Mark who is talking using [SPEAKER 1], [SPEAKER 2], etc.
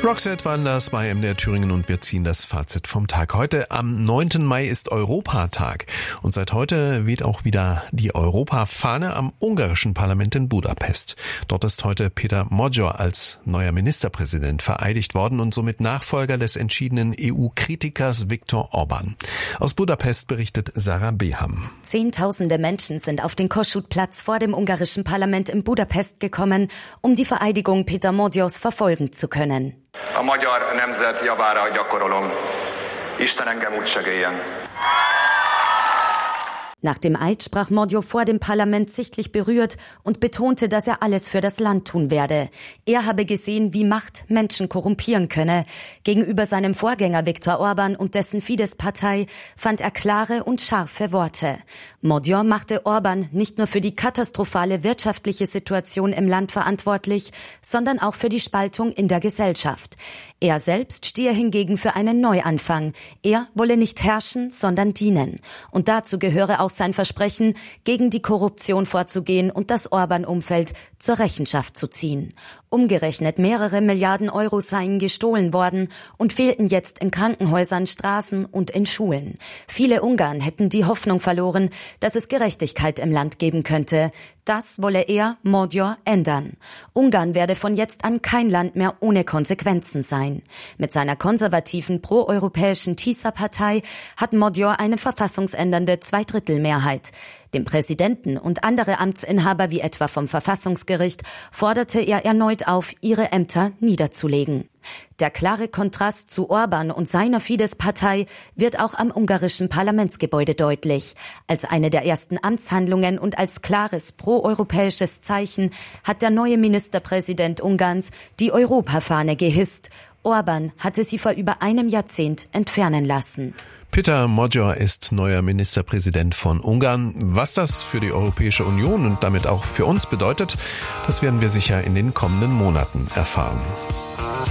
[SPEAKER 1] Roxette waren das bei MDR Thüringen und wir ziehen das Fazit vom Tag. Heute am 9. Mai ist Europatag und seit heute weht auch wieder die Europafahne am ungarischen Parlament in Budapest. Dort ist heute Péter Magyar als neuer Ministerpräsident vereidigt worden und somit Nachfolger des entschiedenen EU-Kritikers Viktor Orbán. Aus Budapest berichtet Sarah Beham.
[SPEAKER 2] Zehntausende Menschen sind auf den Kossuth-Platz vor dem ungarischen Parlament in Budapest gekommen, um die Vereidigung Péter Magyars verfolgen zu können.
[SPEAKER 3] A magyar nemzet javára gyakorolom. Isten engem úgy segéljen.
[SPEAKER 2] Nach dem Eid sprach Magyar vor dem Parlament sichtlich berührt und betonte, dass er alles für das Land tun werde. Er habe gesehen, wie Macht Menschen korrumpieren könne. Gegenüber seinem Vorgänger Viktor Orbán und dessen Fidesz-Partei fand er klare und scharfe Worte. Magyar machte Orbán nicht nur für die katastrophale wirtschaftliche Situation im Land verantwortlich, sondern auch für die Spaltung in der Gesellschaft. Er selbst stehe hingegen für einen Neuanfang. Er wolle nicht herrschen, sondern dienen. Und dazu gehöre auch sein Versprechen, gegen die Korruption vorzugehen und das Orbán-Umfeld zur Rechenschaft zu ziehen. Umgerechnet mehrere Milliarden Euro seien gestohlen worden und fehlten jetzt in Krankenhäusern, Straßen und in Schulen. Viele Ungarn hätten die Hoffnung verloren, dass es Gerechtigkeit im Land geben könnte. Das wolle er, Magyar, ändern. Ungarn werde von jetzt an kein Land mehr ohne Konsequenzen sein. Mit seiner konservativen proeuropäischen TISA-Partei hat Magyar eine verfassungsändernde Zweidrittelmehrheit. Dem Präsidenten und andere Amtsinhaber wie etwa vom Verfassungsgericht forderte er erneut auf, ihre Ämter niederzulegen. Der klare Kontrast zu Orbán und seiner Fidesz-Partei wird auch am ungarischen Parlamentsgebäude deutlich. Als eine der ersten Amtshandlungen und als klares proeuropäisches Zeichen hat der neue Ministerpräsident Ungarns die Europafahne gehisst. Orbán hatte sie vor über einem Jahrzehnt entfernen lassen.
[SPEAKER 1] Péter Magyar ist neuer Ministerpräsident von Ungarn. Was das für die Europäische Union und damit auch für uns bedeutet, das werden wir sicher in den kommenden Monaten erfahren.